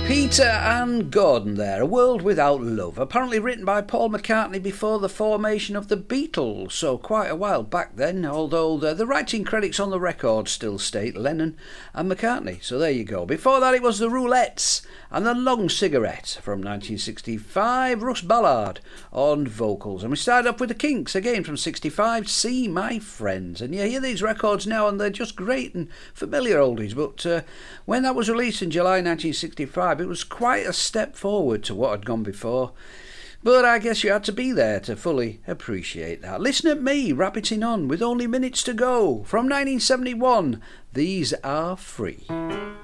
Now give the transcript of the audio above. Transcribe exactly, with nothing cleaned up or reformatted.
Peter and Gordon there, A World Without Love, apparently written by Paul McCartney before the formation of the Beatles, so quite a while back then, although the, the writing credits on the record still state Lennon and McCartney, so there you go. Before that it was the Roulettes and the Long Cigarette from nineteen sixty-five, Russ Ballard on vocals, and we started off with the Kinks again from sixty-five, See My Friends, and you hear these records now and they're just great and familiar oldies, but uh, when that was released in July nineteen sixty-five it was quite a step forward to what had gone before, but I guess you had to be there to fully appreciate that. Listen at me rabbiting on with only minutes to go from nineteen seventy-one, These Are Free.